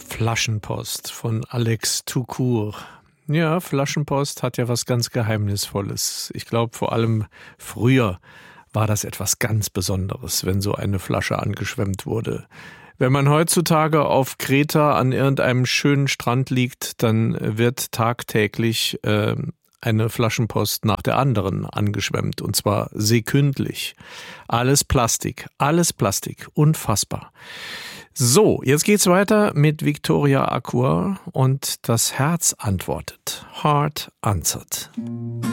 Flaschenpost von Alex Toucourt. Ja, Flaschenpost hat ja was ganz Geheimnisvolles. Ich glaube, vor allem früher war das etwas ganz Besonderes, wenn so eine Flasche angeschwemmt wurde. Wenn man heutzutage auf Kreta an irgendeinem schönen Strand liegt, dann wird tagtäglich eine Flaschenpost nach der anderen angeschwemmt, und zwar sekündlich. Alles Plastik, unfassbar. So, jetzt geht's weiter mit Victoria Acquair und das Herz antwortet. Heart answered.